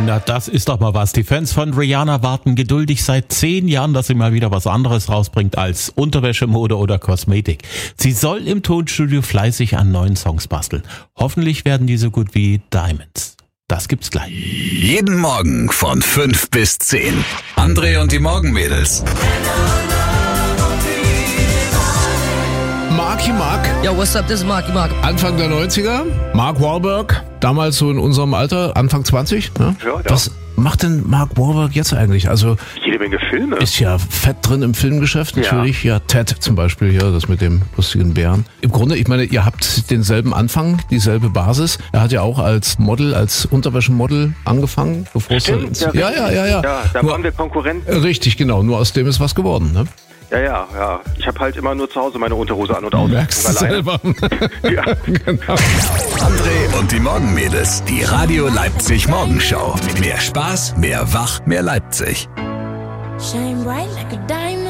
Na, das ist doch mal was. Die Fans von Rihanna warten geduldig seit 10 Jahren, dass sie mal wieder was anderes rausbringt als Unterwäschemode oder Kosmetik. Sie soll im Tonstudio fleißig an neuen Songs basteln. Hoffentlich werden die so gut wie Diamonds. Das gibt's gleich. Jeden Morgen von 5 bis 10. André und die Morgenmädels. Marky Mark. Yo, what's up? This is Marky Mark. Anfang der 90er. Mark Wahlberg. Damals so in unserem Alter, Anfang 20. Ne? Ja. Was macht denn Mark Wahlberg jetzt eigentlich? Also Jede Menge Filme. ist ja fett drin im Filmgeschäft natürlich. Ja, Ted zum Beispiel hier, das mit dem lustigen Bären. Im Grunde, ich meine, ihr habt denselben Anfang, dieselbe Basis. Er hat ja auch als Model, als Unterwäschemodel angefangen. Stimmt, Ja. Ja, da waren wir Konkurrenten. Richtig, genau. Nur aus dem ist was geworden, ne? Ja. Ich habe halt immer nur zu Hause meine Unterhose an und aus. Merkst du selber. Ja. Genau. André und die Morgenmädels. Die Radio Leipzig Morgenshow. Mehr Spaß, mehr Wach, mehr Leipzig. Shine bright like a diamond.